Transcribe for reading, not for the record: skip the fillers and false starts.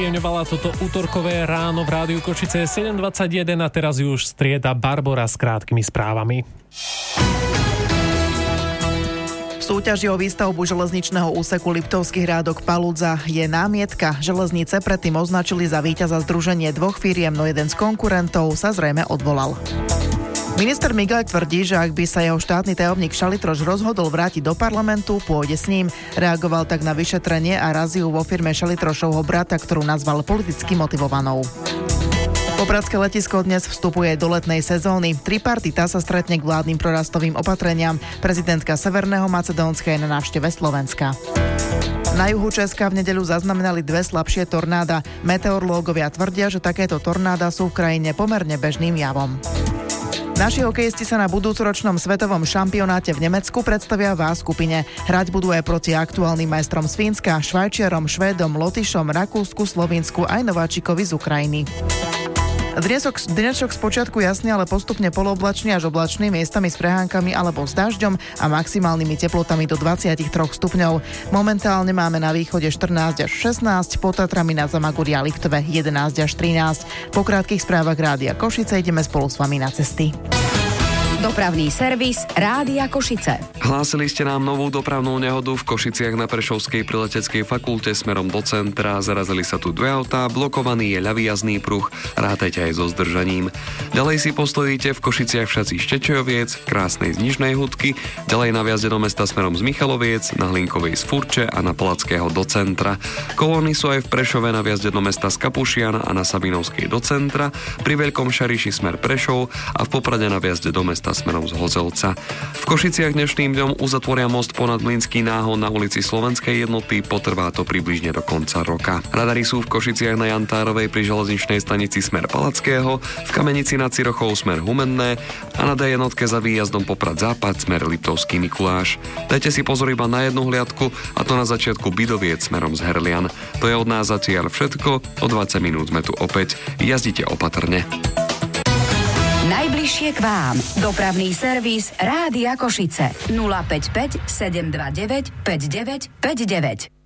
spríjemňovala toto útorkové ráno v Rádiu Košice 7:21 a teraz už strieda Barbora s krátkými správami. V súťaži o výstavbu železničného úseku Liptovský Hrádok Paludza je námietka. Železnice predtým označili za víťaza združenie dvoch firiem, no jeden z konkurentov sa zrejme odvolal. Minister Migaľ tvrdí, že ak by sa jeho štátny tajomník Šalitroš rozhodol vrátiť do parlamentu, pôjde s ním. Reagoval tak na vyšetrenie a raziu vo firme Šalitrošovho brata, ktorú nazval politicky motivovanou. Popradské letisko dnes vstupuje do letnej sezóny. Tripartita sa stretne k vládnym prorastovým opatreniam. Prezidentka Severného Macedónska je na návšteve Slovenska. Na juhu Česka v nedeľu zaznamenali dve slabšie tornáda. Meteorológovia tvrdia, že takéto tornáda sú v krajine pomerne bežným javom. Naši hokejisti sa na budúcoročnom svetovom šampionáte v Nemecku predstavia v A skupine. Hrať budú aj proti aktuálnym majstrom z Fínska, Švajčiarom, Švédom, Lotyšom, Rakúsku, Slovinsku aj nováčikovi z Ukrajiny. Dnešok spočiatku jasný, ale postupne polooblačný až oblačný, miestami s prehánkami alebo s dažďom a maximálnymi teplotami do 23 stupňov. Momentálne máme na východe 14 až 16, pod Tatrami na Zamaguri a Liptove 11 až 13. Po krátkych správach Rádia Košice ideme spolu s vami na cesty. Dopravný servis Rádia Košice. Hlásili ste nám novú dopravnú nehodu v Košiciach na Prešovskej pri leteckej fakulte smerom do centra. Zarazili sa tu dve autá, blokovaný je ľavý jazdný pruh, rátajte aj so zdržaním. Ďalej si postojíte v Košiciach všetci Štečojoviec, Krásnej z Nižnej Hudky, ďalej na vjazde do mesta smerom z Michaloviec, na Hlinkovej z Furče a na Palackého do centra. Kolóny sú aj v Prešove na vjazde do mesta z Kapušian a na Sabinovskej do centra, pri Veľkom Šariši smer Prešov a v Poprade na vjazde do mesta smerom z Hozelca. V Košiciach dnešným dňom uzatvoria most ponad Mlynský náhon na ulici Slovenskej Jednoty, potrvá to približne do konca roka. Radary sú v Košiciach na Jantárovej pri železničnej stanici smer Palackého, v Kamenici nad Cirochou smer Humenné a na D1 za výjazdom Poprad západ smer Liptovský Mikuláš. Dajte si pozor iba na jednu hliadku, a to na začiatku Bidoviec smerom z Herlian. To je od nás zatiaľ všetko, o 20 minút sme tu opäť. Jazdite opatrne. Najbližšie k vám. Dopravný servis Rádia Košice. 055 729 5959.